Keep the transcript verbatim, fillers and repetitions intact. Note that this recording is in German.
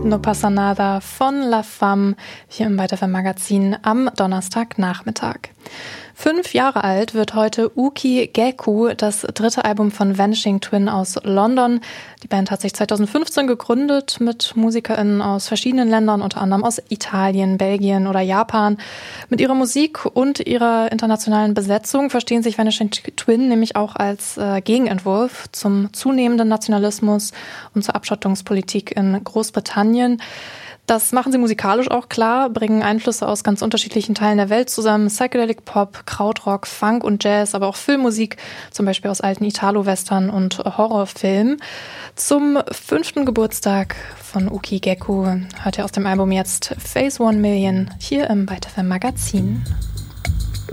No pasa nada von La Femme hier im Byte F M Magazin am Donnerstagnachmittag. Fünf Jahre alt wird heute Uki Geku, das dritte Album von Vanishing Twin aus London. Die Band hat sich zweitausendfünfzehn gegründet mit MusikerInnen aus verschiedenen Ländern, unter anderem aus Italien, Belgien oder Japan. Mit ihrer Musik und ihrer internationalen Besetzung verstehen sich Vanishing Twin nämlich auch als äh, Gegenentwurf zum zunehmenden Nationalismus und zur Abschottungspolitik in Großbritannien. Das machen sie musikalisch auch klar, bringen Einflüsse aus ganz unterschiedlichen Teilen der Welt zusammen. Psychedelic Pop, Krautrock, Funk und Jazz, aber auch Filmmusik, zum Beispiel aus alten Italo-Western und Horrorfilmen. Zum fünften Geburtstag von Uki Geku hört ihr aus dem Album jetzt Phase One Million hier im Byte F M Magazin.